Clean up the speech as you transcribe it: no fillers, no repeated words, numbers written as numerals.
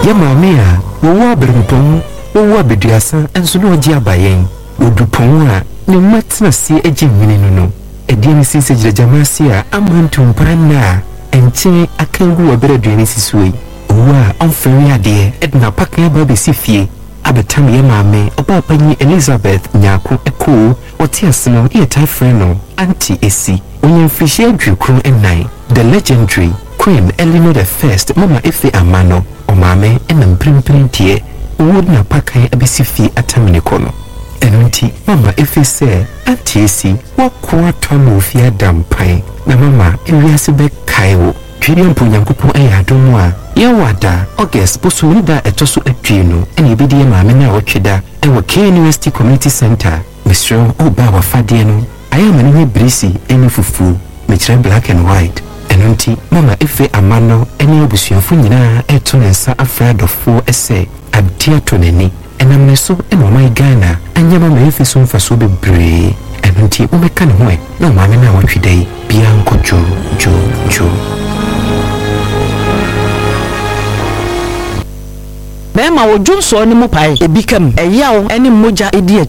ye maame a wo abrempon wo abeduasa enso no ogi abayen odupon a ne matna se agimini no edi ni sise jirajamasi a amantum panna enche akangu obereduani sisuwe wa onferi ade edna pakan ba besifie abetam ye maame oba panyi Elizabeth nyako eko otiase no e tai freno anti esi onye fishi adwukru enai the legendary Queen Eleanor the First mama efe amano o maame enam primprintie wodna pakan abesifie atamene kono enunti mama efe se anti esi wakwa tomo ofia dampan na mama ewiase be kaiwo twiriampo nyankopon ayadom a yawada August posumida etoso atwino ene bidi maame na otweda ewo K University Community Center misro oba wafade no ayama ne brisi ene fufu mechire black and white enunti mama efe amano ene obusuafo nyina eto nsa afradofo ese abtia tonani enamne so eno my Ghana anya mama efe so mfaso bebre enunti umeka ne ho na maame na otwedai bia nkojo jo Bema wo junso ni mu pai ebikam eyawo eni moja edi